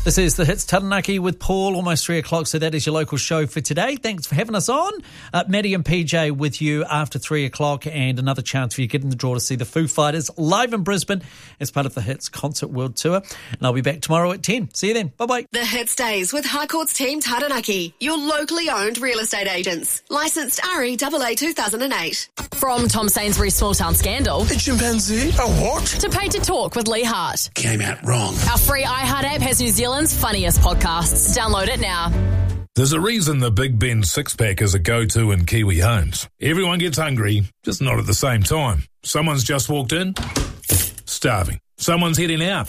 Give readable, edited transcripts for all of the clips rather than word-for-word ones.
This is The Hits Taranaki with Paul, almost 3 o'clock, so that is your local show for today. Thanks for having us on. Maddie and PJ with you after 3 o'clock, and another chance for you to get in the draw to see the Foo Fighters live in Brisbane as part of the Hits Concert World Tour. And I'll be back tomorrow at 10. See you then. Bye-bye. The Hits Days with Harcourt's Team Taranaki, your locally owned real estate agents. Licensed REAA 2008. From Tom Sainsbury's Small Town Scandal. A chimpanzee? A what? To Paid to Talk with Lee Hart. Came out wrong. Our free iHeart app has New Zealand's funniest podcasts. Download it now. There's a reason the Big Ben six-pack is a go-to in Kiwi homes. Everyone gets hungry, just not at the same time. Someone's just walked in, starving. Someone's heading out,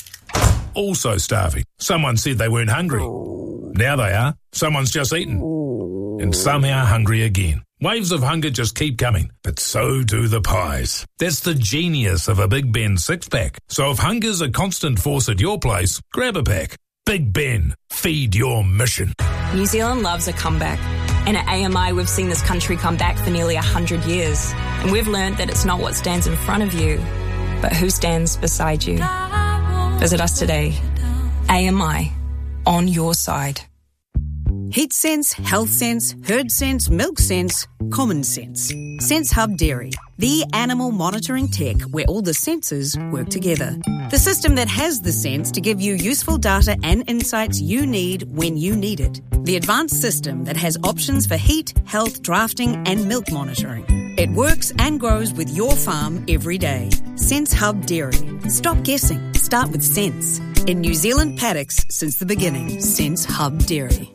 also starving. Someone said they weren't hungry. Now they are. Someone's just eaten, and somehow hungry again. Waves of hunger just keep coming, but so do the pies. That's the genius of a Big Ben six-pack. So if hunger's a constant force at your place, grab a pack. Big Ben, feed your mission. New Zealand loves a comeback. And at AMI, we've seen this country come back for nearly 100 years. And we've learned that it's not what stands in front of you, but who stands beside you. Visit us today. AMI, on your side. Heat sense, health sense, herd sense, milk sense, common sense. Sense Hub Dairy, the animal monitoring tech where all the senses work together. The system that has the sense to give you useful data and insights you need when you need it. The advanced system that has options for heat, health, drafting and milk monitoring. It works and grows with your farm every day. Sense Hub Dairy. Stop guessing. Start with sense. In New Zealand paddocks since the beginning. Sense Hub Dairy.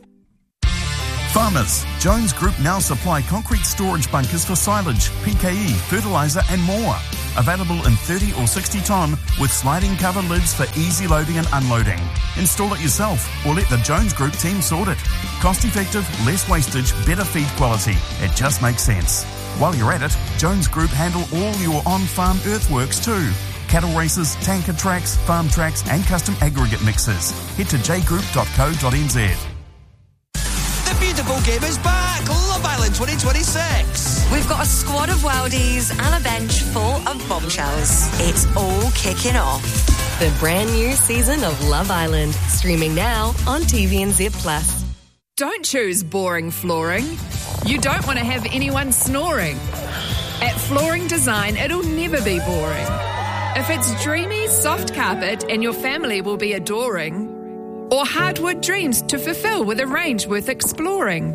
Farmers, Jones Group now supply concrete storage bunkers for silage, PKE, fertiliser and more. Available in 30 or 60 tonne with sliding cover lids for easy loading and unloading. Install it yourself or let the Jones Group team sort it. Cost effective, less wastage, better feed quality. It just makes sense. While you're at it, Jones Group handle all your on-farm earthworks too. Cattle races, tanker tracks, farm tracks and custom aggregate mixers. Head to jgroup.co.nz. The beautiful game is back! Love Island 2026! We've got a squad of worldies and a bench full of bombshells. It's all kicking off. The brand new season of Love Island, streaming now on TVNZ Plus. Don't choose boring flooring. You don't want to have anyone snoring. At Flooring Design, it'll never be boring. If it's dreamy, soft carpet and your family will be adoring, or hardwood dreams to fulfill with a range worth exploring.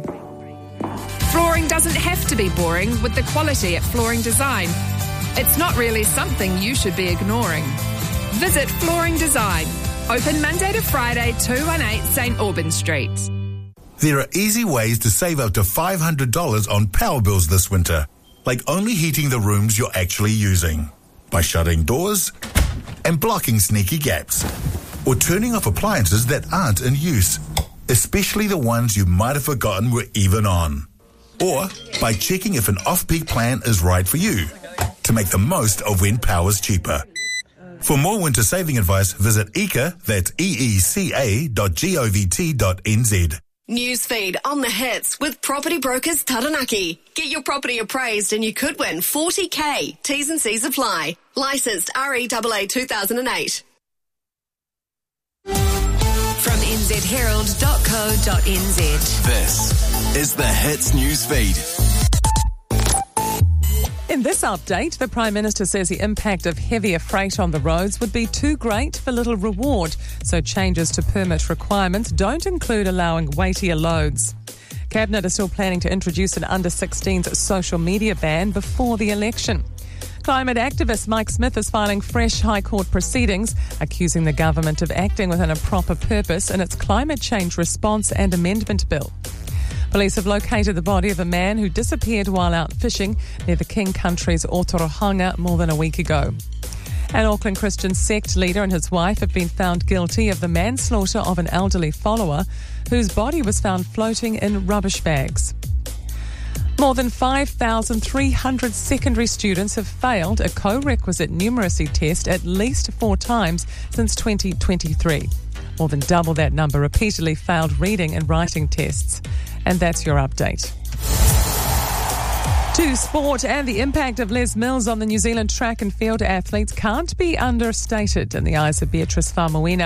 Flooring doesn't have to be boring with the quality at Flooring Design. It's not really something you should be ignoring. Visit Flooring Design. Open Monday to Friday, 218 St Albans Street. There are easy ways to save up to $500 on power bills this winter, like only heating the rooms you're actually using, by shutting doors and blocking sneaky gaps, or turning off appliances that aren't in use, especially the ones you might have forgotten were even on. Or by checking if an off-peak plan is right for you, to make the most of when power's cheaper. For more winter saving advice, visit EECA, that's eeca.govt.nz. Newsfeed on the hits with Property Brokers Taranaki. Get your property appraised and you could win $40,000. T's and C's apply. Licensed REAA 2008. From nzherald.co.nz. This is the Hits Newsfeed. In this update, the Prime Minister says the impact of heavier freight on the roads would be too great for little reward, so changes to permit requirements don't include allowing weightier loads. Cabinet is still planning to introduce an under-16s social media ban before the election. Climate activist Mike Smith is filing fresh High Court proceedings, accusing the government of acting within a proper purpose in its climate change response and amendment bill. Police have located the body of a man who disappeared while out fishing near the King Country's Otorohanga more than a week ago. An Auckland Christian sect leader and his wife have been found guilty of the manslaughter of an elderly follower whose body was found floating in rubbish bags. More than 5,300 secondary students have failed a co-requisite numeracy test at least 4 times since 2023. More than double that number repeatedly failed reading and writing tests. And that's your update. To sport, and the impact of Les Mills on the New Zealand track and field athletes can't be understated in the eyes of Beatrice Famuina.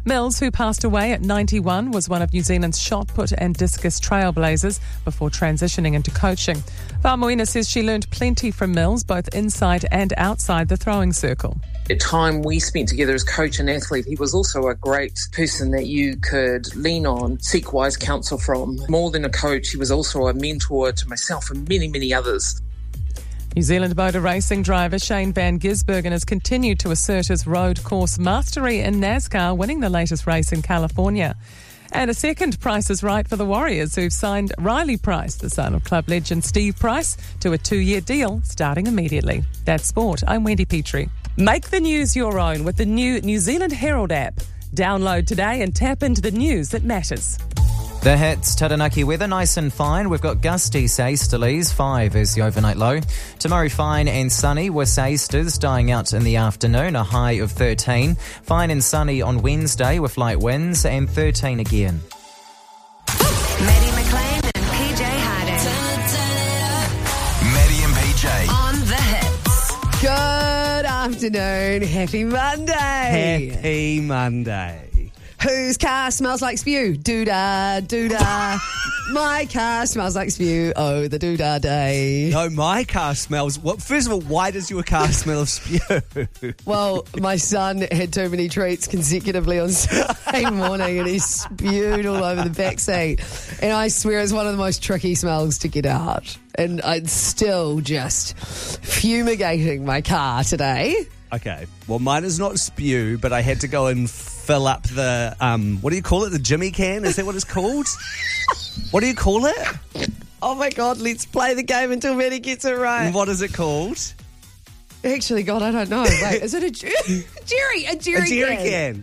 Mills, who passed away at 91, was one of New Zealand's shot put and discus trailblazers before transitioning into coaching. Faumuina says she learned plenty from Mills, both inside and outside the throwing circle. The time we spent together as coach and athlete, he was also a great person that you could lean on, seek wise counsel from. More than a coach, he was also a mentor to myself and many, many others. New Zealand motor racing driver Shane Van Gisbergen has continued to assert his road course mastery in NASCAR, winning the latest race in California. And a second Price is Right for the Warriors, who've signed Riley Price, the son of club legend Steve Price, to a 2-year deal starting immediately. That's sport. I'm Wendy Petrie. Make the news your own with the new New Zealand Herald app. Download today and tap into the news that matters. The hits, Taranaki weather, nice and fine. We've got gusty easterlies, 5 is the overnight low. Tomorrow fine and sunny with easters dying out in the afternoon, a high of 13. Fine and sunny on Wednesday with light winds and 13 again. Maddie McLean and PJ Harding. Maddie and PJ. On the hits. Good afternoon. Happy Monday. Happy Monday. Whose car smells like spew? Doo-dah, doo-dah. My car smells like spew. Oh, the doo-dah day. No, my car smells... Well, first of all, why does your car smell of spew? Well, my son had too many treats consecutively on Saturday morning and he spewed all over the backseat. And I swear it's one of the most tricky smells to get out. And I'm still just fumigating my car today. Okay, well, mine is not spew, but I had to go and fill up the, what do you call it, the Jimmy can? Is that what it's called? What do you call it? Oh, my God, let's play the game until Maddie gets it right. What is it called? Actually, God, I don't know. Wait, is it a jerry? A jerry can.